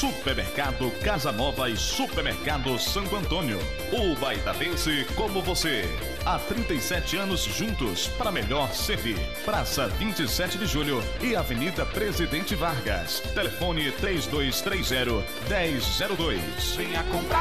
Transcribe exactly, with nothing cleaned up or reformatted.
Supermercado Casa Nova e Supermercado Santo Antônio. O baitadense como você. Há trinta e sete anos juntos para melhor servir. Praça vinte e sete de Julho e Avenida Presidente Vargas. Telefone três dois três zero, um zero zero dois. Venha comprar